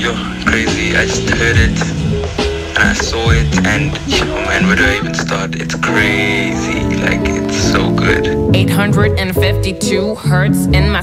yo, crazy. I just heard it and I saw it, and oh man, where do I even start? It's crazy. Like, it's so good. 852 hertz in my